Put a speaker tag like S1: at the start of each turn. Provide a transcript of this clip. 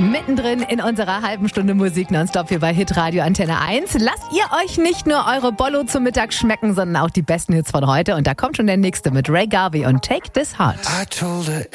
S1: Mittendrin in unserer halben Stunde Musik nonstop hier bei Hitradio Antenne 1. Lasst ihr euch nicht nur eure Bollo zum Mittag schmecken, sondern auch die besten Hits von heute. Und da kommt schon der nächste mit Ray Garvey und Take This Heart.